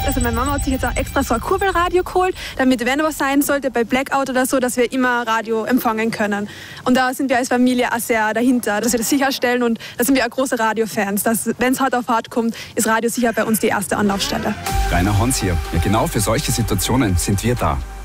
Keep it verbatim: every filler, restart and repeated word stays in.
also meine Mama hat sich jetzt auch extra so ein Kurbelradio geholt, damit, wenn was sein sollte, bei Blackout oder so, dass wir immer Radio empfangen können. Und da sind wir als Familie auch sehr dahinter, dass wir das sicherstellen und da sind wir auch große Radiofans. Dass, wenn es hart auf hart kommt, ist Radio sicher bei uns die erste Anlaufstelle. Rainer Hans hier. Ja, genau für solche Situationen sind wir da.